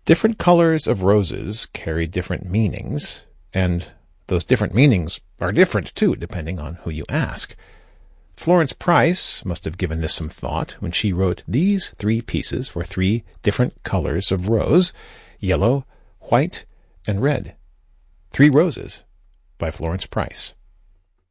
Different colors of roses carry different meanings, and those different meanings are different, too, depending on who you ask. Florence Price must have given this some thought when she wrote these 3 pieces for 3 different colors of rose: yellow, white, and red. 3 Roses by Florence Price.